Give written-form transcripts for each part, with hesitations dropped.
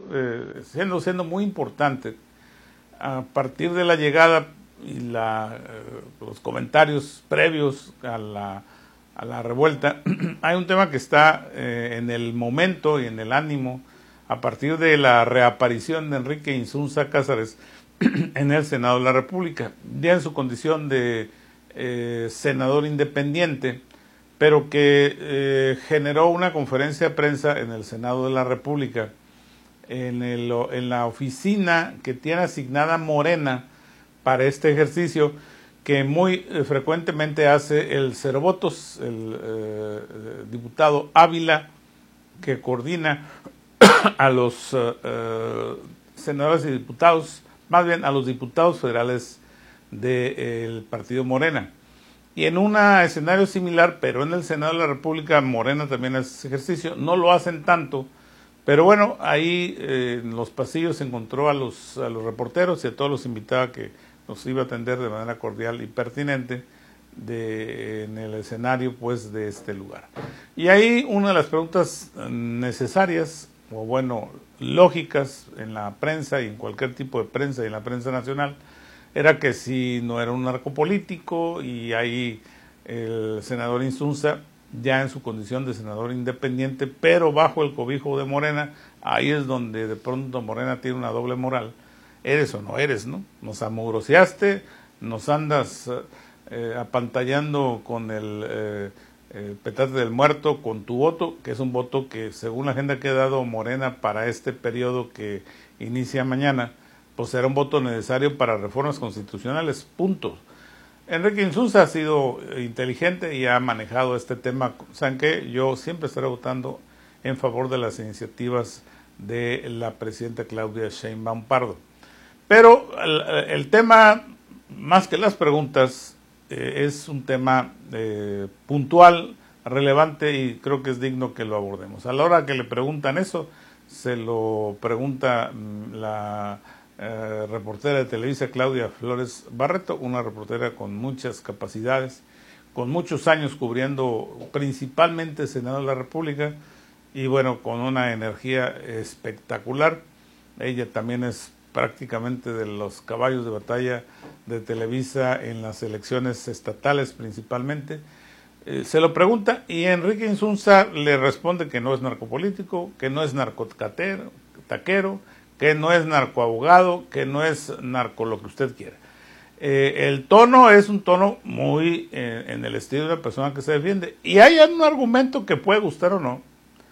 siendo muy importante. A partir de la llegada y los comentarios previos a la revuelta, hay un tema que está en el momento y en el ánimo a partir de la reaparición de Enrique Insunza Cázares en el Senado de la República, ya en su condición de senador independiente, pero que generó una conferencia de prensa en el Senado de la República, en la oficina que tiene asignada Morena para este ejercicio, que muy frecuentemente hace el Cerovotos, el diputado Ávila, que coordina a los senadores y diputados, más bien a los diputados federales del partido Morena. Y en un escenario similar, pero en el Senado de la República, Morena también hace ese ejercicio. No lo hacen tanto, pero bueno, ahí en los pasillos se encontró a los reporteros y a todos los invitados que nos iba a atender de manera cordial y pertinente en el escenario pues de este lugar. Y ahí una de las preguntas necesarias, o bueno, lógicas en la prensa y en cualquier tipo de prensa y en la prensa nacional, era que si no era un narcopolítico, y ahí el senador Insunza, ya en su condición de senador independiente, pero bajo el cobijo de Morena, ahí es donde de pronto Morena tiene una doble moral. ¿Eres o no eres, no? Nos amugroseaste, nos andas apantallando con el petate del muerto, con tu voto, que es un voto que según la agenda que ha dado Morena para este periodo que inicia mañana, pues será un voto necesario para reformas constitucionales, punto. Enrique Insunza ha sido inteligente y ha manejado este tema. ¿Saben qué? Yo siempre estaré votando en favor de las iniciativas de la presidenta Claudia Sheinbaum Pardo. Pero el tema, más que las preguntas, es un tema puntual, relevante, y creo que es digno que lo abordemos. A la hora que le preguntan eso, se lo pregunta la reportera de Televisa Claudia Flores Barreto, una reportera con muchas capacidades, con muchos años cubriendo principalmente el Senado de la República, y bueno, con una energía espectacular. Ella también es prácticamente de los caballos de batalla de Televisa en las elecciones estatales principalmente. Se lo pregunta y Enrique Insunza le responde que no es narcopolítico, que no es narcotaquero, que no es narcoabogado, que no es narco lo que usted quiera. El tono es un tono muy en el estilo de la persona que se defiende. Y hay un argumento que puede gustar o no,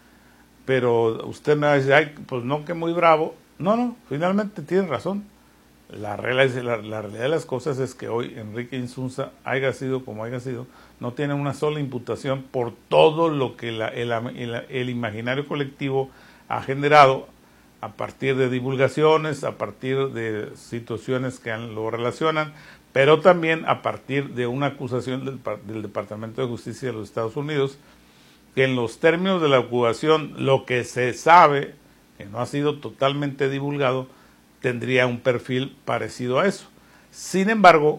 pero usted me va a decir, ay, pues no, que muy bravo. No, finalmente tiene razón. La realidad de las cosas es que hoy Enrique Insunza, haya sido como haya sido, no tiene una sola imputación por todo lo que el imaginario colectivo ha generado a partir de divulgaciones, a partir de situaciones que lo relacionan, pero también a partir de una acusación del Departamento de Justicia de los Estados Unidos, que en los términos de la acusación, lo que se sabe, que no ha sido totalmente divulgado, tendría un perfil parecido a eso. Sin embargo,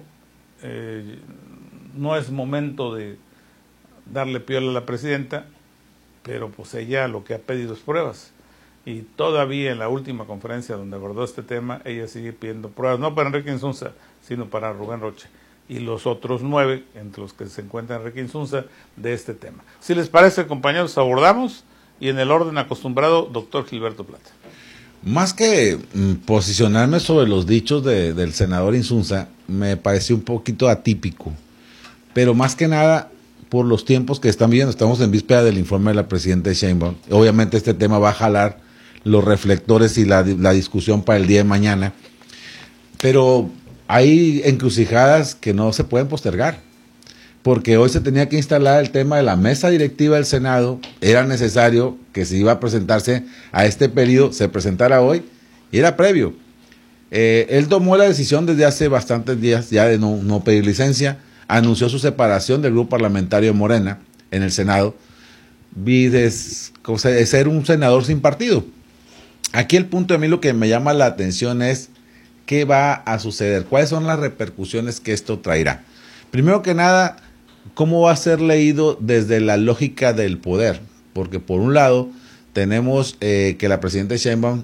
no es momento de darle piola a la presidenta, pero pues ella lo que ha pedido es pruebas. Y todavía en la última conferencia donde abordó este tema, ella sigue pidiendo pruebas, no para Enrique Insunza, sino para Rubén Rocha y los otros 9, entre los que se encuentra Enrique Insunza, de este tema. Si les parece, compañeros, abordamos, y en el orden acostumbrado, doctor Gilberto Plata. Más que posicionarme sobre los dichos del senador Insunza, me pareció un poquito atípico, pero más que nada por los tiempos que están viviendo. Estamos en víspera del informe de la presidenta Sheinbaum. Obviamente este tema va a jalar los reflectores y la discusión para el día de mañana, pero hay encrucijadas que no se pueden postergar, porque hoy se tenía que instalar el tema de la mesa directiva del Senado. Era necesario que si iba a presentarse a este periodo, se presentara hoy, y era previo. Él tomó la decisión desde hace bastantes días ya de no pedir licencia, anunció su separación del grupo parlamentario de Morena en el Senado, de ser un senador sin partido. Aquí el punto de mí, lo que me llama la atención es qué va a suceder, cuáles son las repercusiones que esto traerá. Primero que nada, cómo va a ser leído desde la lógica del poder, porque por un lado tenemos que la presidenta Sheinbaum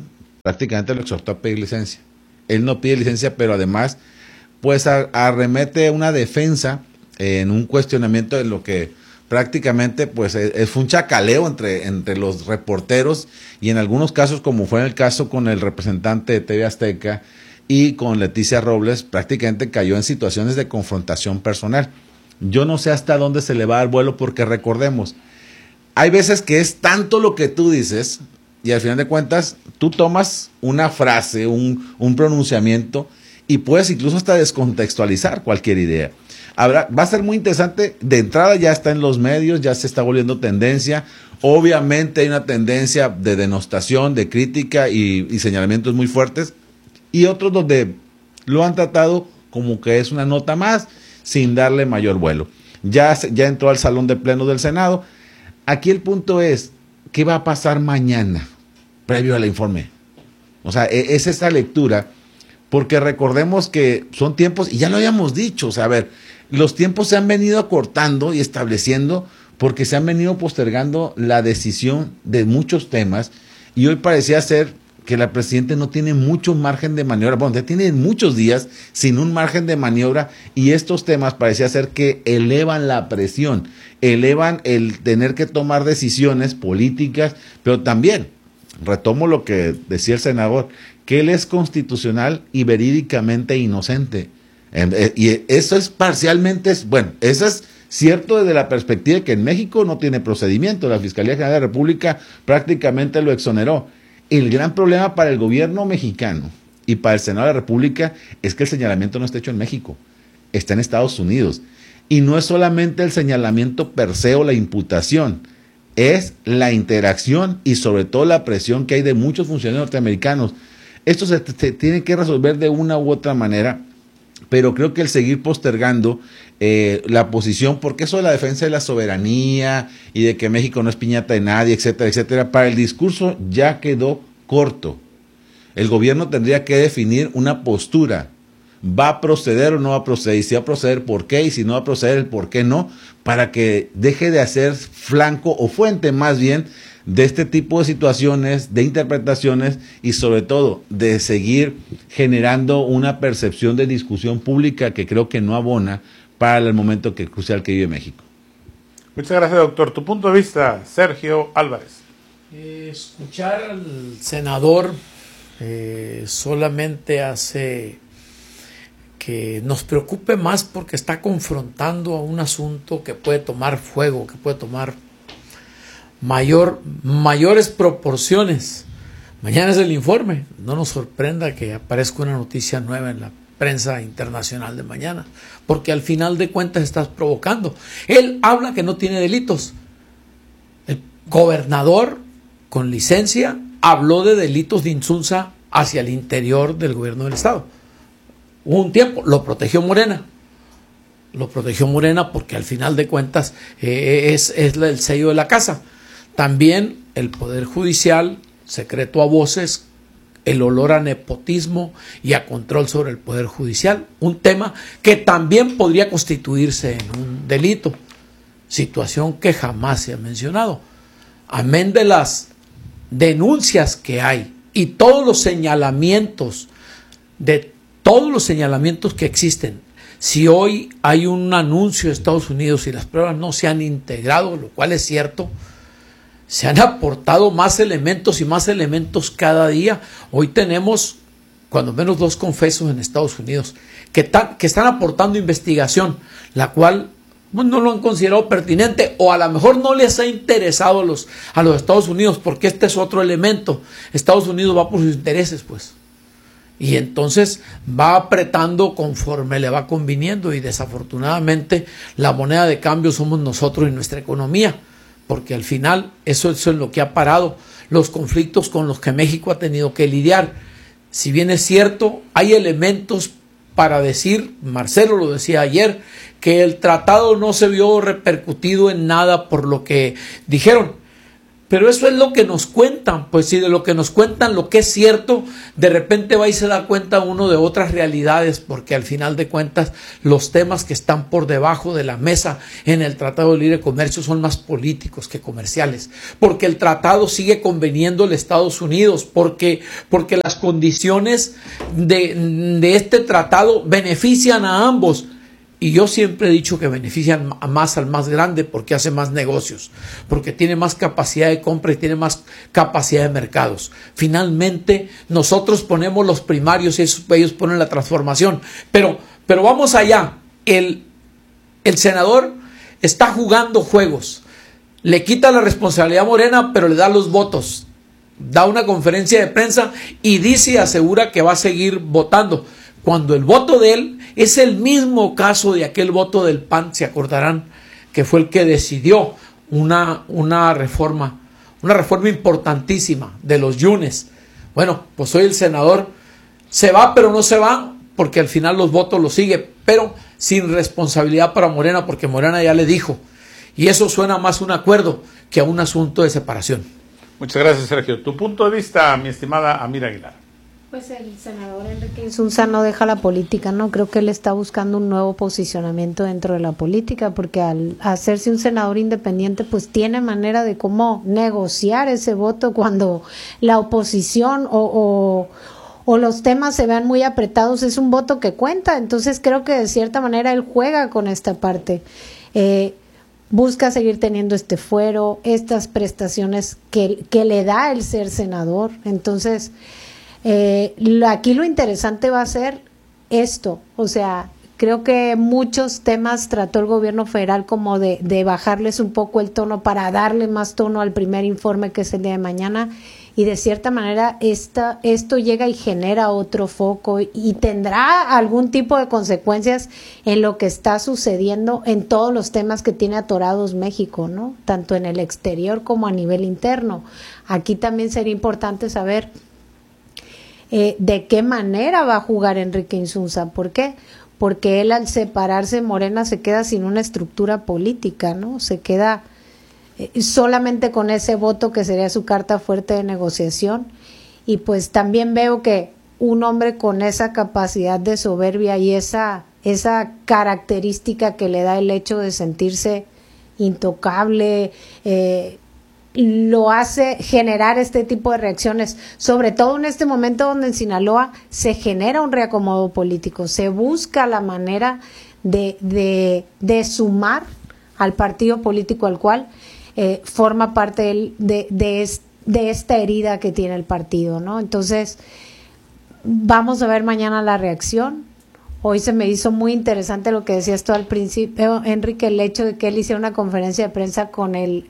prácticamente lo exhortó a pedir licencia. Él no pide licencia, pero además pues arremete una defensa en un cuestionamiento de lo que prácticamente pues fue un chacaleo entre los reporteros, y en algunos casos, como fue en el caso con el representante de TV Azteca y con Leticia Robles, prácticamente cayó en situaciones de confrontación personal. Yo no sé hasta dónde se le va a dar vuelo, porque recordemos, hay veces que es tanto lo que tú dices y al final de cuentas tú tomas una frase, un pronunciamiento, y puedes incluso hasta descontextualizar cualquier idea. Va a ser muy interesante. De entrada ya está en los medios, ya se está volviendo tendencia. Obviamente hay una tendencia de denostación, de crítica y señalamientos muy fuertes, y otros donde lo han tratado como que es una nota más, sin darle mayor vuelo. Ya entró al salón de plenos del Senado. Aquí el punto es, ¿qué va a pasar mañana previo al informe? O sea, es esta lectura, porque recordemos que son tiempos, y ya lo habíamos dicho, o sea, a ver, los tiempos se han venido acortando y estableciendo porque se han venido postergando la decisión de muchos temas, y hoy parecía ser que la presidenta no tiene mucho margen de maniobra. Bueno, ya tiene muchos días sin un margen de maniobra, y estos temas parecía ser que elevan la presión, elevan el tener que tomar decisiones políticas, pero también, retomo lo que decía el senador, que él es constitucional y verídicamente inocente. Y eso es parcialmente, bueno, eso es cierto desde la perspectiva de que en México no tiene procedimiento. La Fiscalía General de la República prácticamente lo exoneró. El gran problema para el gobierno mexicano y para el Senado de la República es que el señalamiento no está hecho en México, está en Estados Unidos. Y no es solamente el señalamiento per se o la imputación, es la interacción y sobre todo la presión que hay de muchos funcionarios norteamericanos. Esto se tiene que resolver de una u otra manera, pero creo que el seguir postergando la posición, porque eso de la defensa de la soberanía y de que México no es piñata de nadie, etcétera, etcétera, para el discurso ya quedó corto. El gobierno tendría que definir una postura. ¿Va a proceder o no va a proceder? Y si va a proceder, ¿por qué? Y si no va a proceder, el por qué no, para que deje de hacer flanco o fuente más bien de este tipo de situaciones, de interpretaciones, y sobre todo de seguir generando una percepción de discusión pública que creo que no abona para el momento crucial que vive México. Muchas gracias, doctor. Tu punto de vista, Sergio Álvarez. Escuchar al senador solamente hace que nos preocupe más, porque está confrontando a un asunto que puede tomar fuego, que puede tomar mayores proporciones. Mañana es el informe. No nos sorprenda que aparezca una noticia nueva en la prensa internacional de mañana, porque al final de cuentas estás provocando. Él habla que no tiene delitos. El gobernador con licencia habló de delitos de insulsa hacia el interior del gobierno del estado. Hubo un tiempo, lo protegió Morena. Lo protegió Morena porque al final de cuentas es el sello de la casa. También el Poder Judicial, secreto a voces, el olor a nepotismo y a control sobre el Poder Judicial, un tema que también podría constituirse en un delito, situación que jamás se ha mencionado. Amén de las denuncias que hay y todos los señalamientos, que existen. Si hoy hay un anuncio de Estados Unidos y las pruebas no se han integrado, lo cual es cierto, se han aportado más elementos y más elementos cada día. Hoy tenemos cuando menos 2 confesos en Estados Unidos que están aportando investigación, la cual no lo han considerado pertinente, o a lo mejor no les ha interesado a los Estados Unidos, porque este es otro elemento. Estados Unidos va por sus intereses, pues. Y entonces va apretando conforme le va conviniendo, y desafortunadamente la moneda de cambio somos nosotros y nuestra economía, porque al final eso es lo que ha parado los conflictos con los que México ha tenido que lidiar. Si bien es cierto, hay elementos para decir, Marcelo lo decía ayer, que el tratado no se vio repercutido en nada por lo que dijeron, Pero eso es lo que nos cuentan, pues si de lo que nos cuentan lo que es cierto, de repente va y se da cuenta uno de otras realidades, porque al final de cuentas los temas que están por debajo de la mesa en el Tratado de Libre Comercio son más políticos que comerciales, porque el tratado sigue conveniendo a Estados Unidos, porque las condiciones de este tratado benefician a ambos. Y yo siempre he dicho que benefician más al más grande porque hace más negocios, porque tiene más capacidad de compra y tiene más capacidad de mercados. Finalmente, nosotros ponemos los primarios y ellos ponen la transformación. Pero vamos allá. El senador está jugando juegos. Le quita la responsabilidad a Morena, pero le da los votos. Da una conferencia de prensa y dice y asegura que va a seguir votando, cuando el voto de él es el mismo caso de aquel voto del PAN, se acordarán, que fue el que decidió una reforma importantísima de los Yunes. Bueno, pues hoy el senador se va, pero no se va, porque al final los votos los sigue, pero sin responsabilidad para Morena, porque Morena ya le dijo, y eso suena más a un acuerdo que a un asunto de separación. Muchas gracias, Sergio. Tu punto de vista, mi estimada Amira Aguilar. Pues el senador Enrique Insunza no deja la política, ¿no? Creo que él está buscando un nuevo posicionamiento dentro de la política, porque al hacerse un senador independiente, pues tiene manera de cómo negociar ese voto cuando la oposición o los temas se vean muy apretados. Es un voto que cuenta, entonces creo que de cierta manera él juega con esta parte. Busca seguir teniendo este fuero, estas prestaciones que le da el ser senador. Entonces, aquí lo interesante va a ser esto, o sea, creo que muchos temas trató el gobierno federal como de bajarles un poco el tono para darle más tono al primer informe, que es el día de mañana, y de cierta manera esto llega y genera otro foco y tendrá algún tipo de consecuencias en lo que está sucediendo en todos los temas que tiene atorados México, ¿no? Tanto en el exterior como a nivel interno. Aquí también sería importante saber de qué manera va a jugar Enrique Insunza. ¿Por qué? Porque él, al separarse, Morena se queda sin una estructura política, ¿no? Se queda solamente con ese voto que sería su carta fuerte de negociación. Y pues también veo que un hombre con esa capacidad de soberbia y esa característica que le da el hecho de sentirse intocable, lo hace generar este tipo de reacciones, sobre todo en este momento donde en Sinaloa se genera un reacomodo político, se busca la manera de sumar al partido político al cual forma parte de esta herida que tiene el partido, ¿no? Entonces, vamos a ver mañana la reacción. Hoy se me hizo muy interesante lo que decías tú al principio, Enrique, el hecho de que él hiciera una conferencia de prensa con el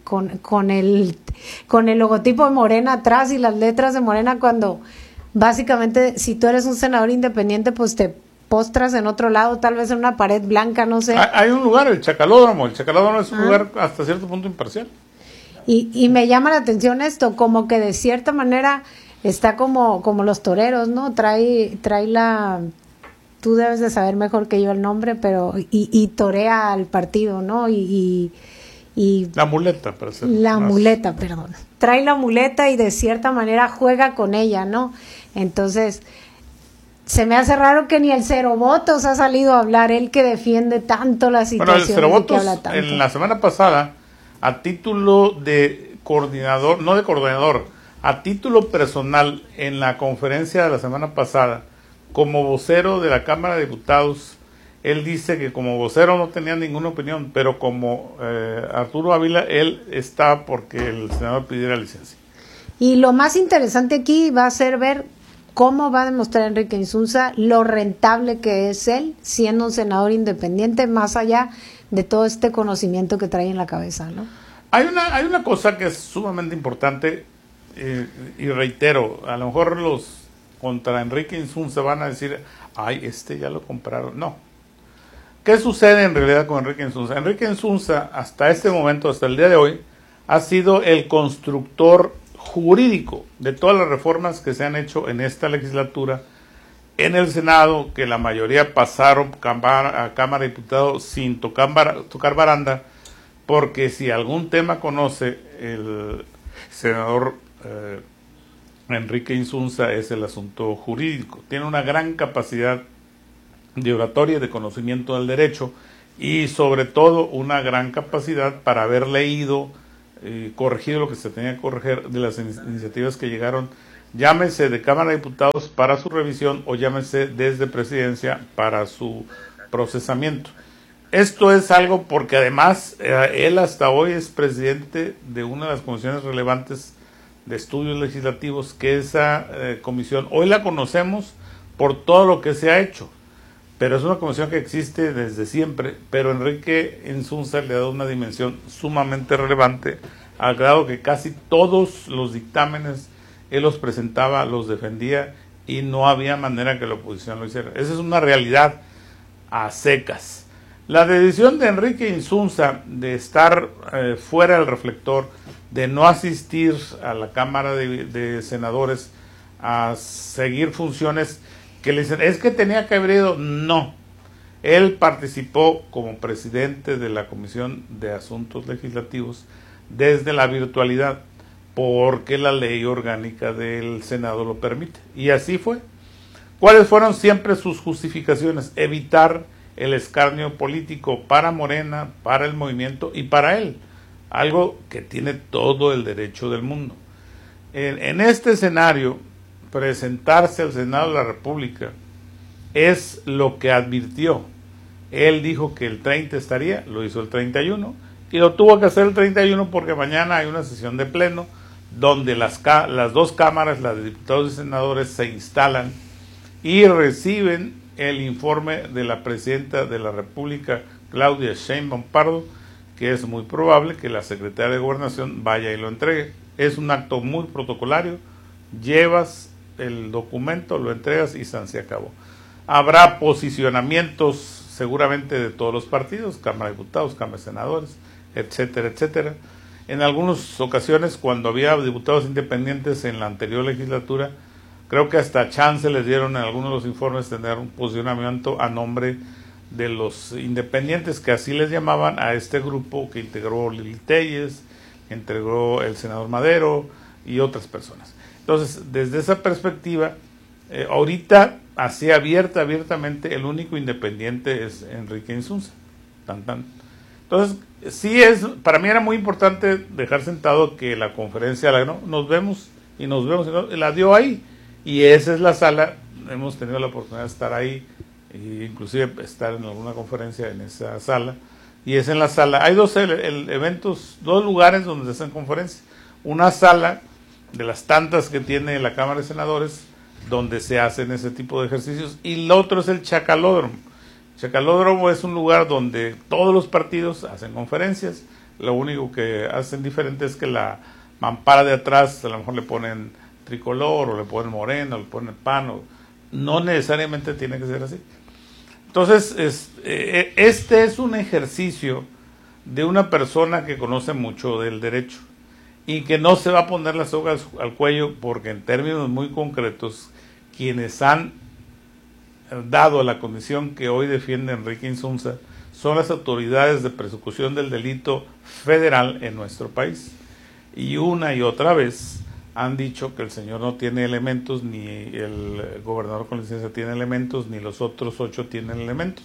logotipo de Morena atrás y las letras de Morena, cuando básicamente si tú eres un senador independiente, pues te postras en otro lado, tal vez en una pared blanca, no sé. Hay un lugar, el Chacalódromo es un lugar hasta cierto punto imparcial. Y me llama la atención esto, como que de cierta manera está como los toreros, ¿no? Trae la... Tú debes de saber mejor que yo el nombre, pero y torea al partido, ¿no? Y la muleta, para ser muleta, perdón. Trae la muleta y de cierta manera juega con ella, ¿no? Entonces, se me hace raro que ni el Cero Votos ha salido a hablar, él que defiende tanto la situación. Bueno, el Cero Votos en la semana pasada, a título de coordinador, no de coordinador, a título personal, en la conferencia de la semana pasada, como vocero de la Cámara de Diputados, él dice que como vocero no tenía ninguna opinión, pero como Arturo Ávila, él está porque el senador pidiera licencia. Y lo más interesante aquí va a ser ver cómo va a demostrar Enrique Insunza lo rentable que es él, siendo un senador independiente, más allá de todo este conocimiento que trae en la cabeza, ¿no? Hay una cosa que es sumamente importante, y reitero, a lo mejor los contra Enrique Insunza van a decir, ay, ya lo compraron. No. ¿Qué sucede en realidad con Enrique Insunza? Enrique Insunza, hasta este momento, hasta el día de hoy, ha sido el constructor jurídico de todas las reformas que se han hecho en esta legislatura, en el Senado, que la mayoría pasaron a Cámara de Diputados sin tocar baranda, porque si algún tema conoce senador Enrique Insunza es el asunto jurídico. Tiene una gran capacidad de oratoria y de conocimiento del derecho, y sobre todo una gran capacidad para haber leído y corregido lo que se tenía que corregir de las iniciativas que llegaron, llámese de Cámara de Diputados para su revisión o llámese desde Presidencia para su procesamiento. Esto es algo porque además él hasta hoy es presidente de una de las comisiones relevantes de estudios legislativos, que esa comisión hoy la conocemos por todo lo que se ha hecho, pero es una comisión que existe desde siempre, pero Enrique Insunza le ha dado una dimensión sumamente relevante, al grado que casi todos los dictámenes él los presentaba, los defendía, y no había manera que la oposición lo hiciera. Esa es una realidad a secas. La decisión de Enrique Insunza de estar fuera del reflector, de no asistir a la Cámara de Senadores a seguir funciones que le dicen, es que tenía que haber ido. No, él participó como presidente de la Comisión de Asuntos Legislativos desde la virtualidad, porque la ley orgánica del Senado lo permite, y así fue. ¿Cuáles fueron siempre sus justificaciones? Evitar el escarnio político para Morena, para el movimiento y para él, algo que tiene todo el derecho del mundo. En este escenario, presentarse al Senado de la República es lo que advirtió. Él dijo que el 30 estaría, lo hizo el 31, y lo tuvo que hacer el 31 porque mañana hay una sesión de pleno donde las dos cámaras, la de diputados y senadores, se instalan y reciben el informe de la presidenta de la República, Claudia Sheinbaum Pardo, que es muy probable que la secretaria de Gobernación vaya y lo entregue. Es un acto muy protocolario, llevas el documento, lo entregas y se acabó. Habrá posicionamientos seguramente de todos los partidos, Cámara de Diputados, Cámara de Senadores, etcétera, etcétera. En algunas ocasiones, cuando había diputados independientes en la anterior legislatura, creo que hasta chance les dieron en algunos de los informes tener un posicionamiento a nombre de los independientes, que así les llamaban a este grupo que integró Lili Telles, que integró el senador Madero y otras personas. Entonces, desde esa perspectiva, ahorita, así abiertamente, el único independiente es Enrique Insunza. Tan, tan. Entonces, sí para mí era muy importante dejar sentado que la conferencia, ¿no? Nos vemos, y la dio ahí. Y esa es la sala, hemos tenido la oportunidad de estar ahí, e inclusive estar en alguna conferencia en esa sala, y es en la sala. Hay dos eventos, dos lugares donde se hacen conferencias. Una sala de las tantas que tiene la Cámara de Senadores, donde se hacen ese tipo de ejercicios, y el otro es el Chacalódromo. Chacalódromo es un lugar donde todos los partidos hacen conferencias. Lo único que hacen diferente es que la mampara de atrás a lo mejor le ponen tricolor, o le ponen morena, o le ponen PAN, no necesariamente tiene que ser así. Entonces, este es un ejercicio de una persona que conoce mucho del derecho y que no se va a poner la soga al cuello, porque en términos muy concretos, quienes han dado la condición que hoy defiende Enrique Insunza son las autoridades de persecución del delito federal en nuestro país. Y una y otra vez han dicho que el señor no tiene elementos, ni el gobernador con licencia tiene elementos, ni los otros 8 tienen elementos.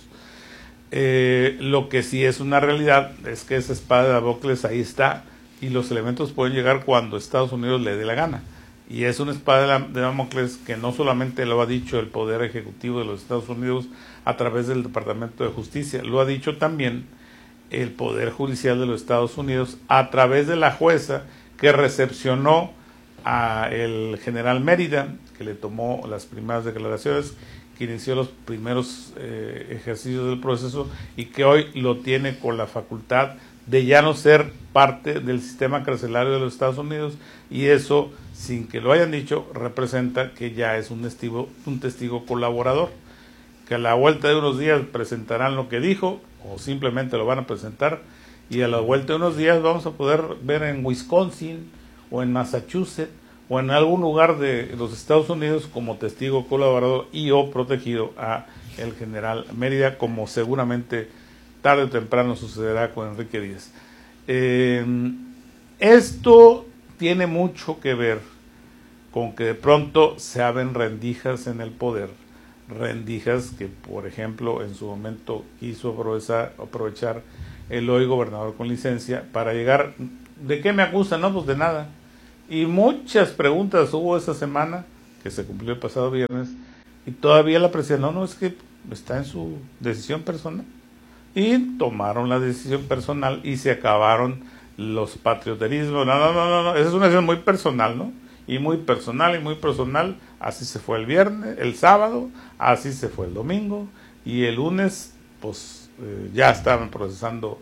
Lo que sí es una realidad es que esa espada de Damocles ahí está, y los elementos pueden llegar cuando Estados Unidos le dé la gana. Y es una espada de Damocles que no solamente lo ha dicho el Poder Ejecutivo de los Estados Unidos a través del Departamento de Justicia, lo ha dicho también el Poder Judicial de los Estados Unidos a través de la jueza que recepcionó a el general Mérida, que le tomó las primeras declaraciones, que inició los primeros ejercicios del proceso, y que hoy lo tiene con la facultad de ya no ser parte del sistema carcelario de los Estados Unidos, y eso, sin que lo hayan dicho, representa que ya es un testigo colaborador, que a la vuelta de unos días presentarán lo que dijo, o simplemente lo van a presentar, y a la vuelta de unos días vamos a poder ver en Wisconsin, o en Massachusetts, o en algún lugar de los Estados Unidos como testigo colaborador y o protegido a el general Mérida, como seguramente tarde o temprano sucederá con Enrique Díaz. Esto tiene mucho que ver con que de pronto se abren rendijas en el poder, rendijas que, por ejemplo, en su momento quiso aprovechar el hoy gobernador con licencia para llegar. ¿De qué me acusan? No, pues de nada. Y muchas preguntas hubo esa semana, que se cumplió el pasado viernes, y todavía la presidenta, no, es que está en su decisión personal. Y tomaron la decisión personal y se acabaron los patrioterismos. No, esa es una decisión muy personal, ¿no? Y muy personal, así se fue el viernes, el sábado, así se fue el domingo, y el lunes, pues ya estaban procesando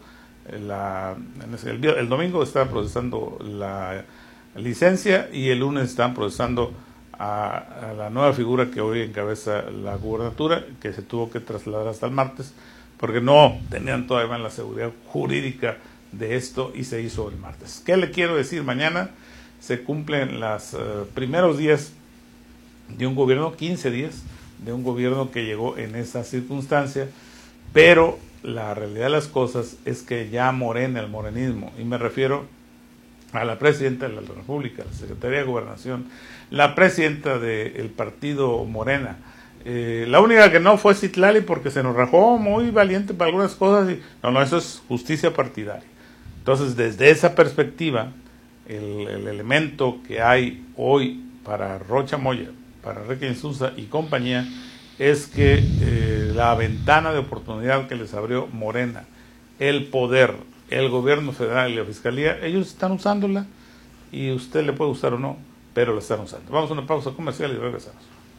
el domingo estaban procesando la licencia, y el lunes están procesando a la nueva figura que hoy encabeza la gubernatura, que se tuvo que trasladar hasta el martes, porque no tenían todavía la seguridad jurídica de esto, y se hizo el martes. ¿Qué le quiero decir? Mañana se cumplen los primeros días de un gobierno, 15 días de un gobierno que llegó en esa circunstancia, pero la realidad de las cosas es que ya Morena, el morenismo, y me refiero a la presidenta de la República, la Secretaría de Gobernación, la presidenta del partido Morena, la única que no fue Citlali porque se nos rajó muy valiente para algunas cosas, y no, eso es justicia partidaria. Entonces, desde esa perspectiva, el elemento que hay hoy para Rocha Moya, para Enrique Insunza y compañía, es que la ventana de oportunidad que les abrió Morena, el poder, el gobierno federal y la fiscalía, ellos están usándola, y usted le puede gustar o no, pero la están usando. Vamos a una pausa comercial y regresamos.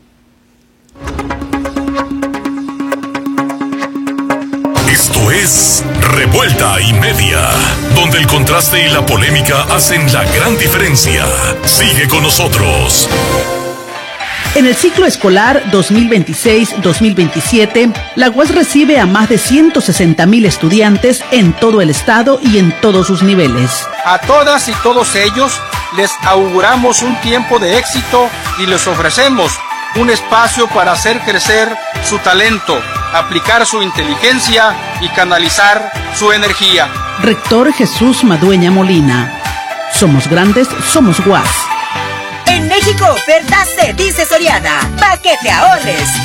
Esto es Revuelta y Media, donde el contraste y la polémica hacen la gran diferencia. Sigue con nosotros. En el ciclo escolar 2026-2027, la UAS recibe a más de 160,000 estudiantes en todo el estado y en todos sus niveles. A todas y todos ellos les auguramos un tiempo de éxito y les ofrecemos un espacio para hacer crecer su talento, aplicar su inteligencia y canalizar su energía. Rector Jesús Madueña Molina. Somos grandes, somos UAS. En México, ofertas se dice Soriana. Pa' que te ahorres.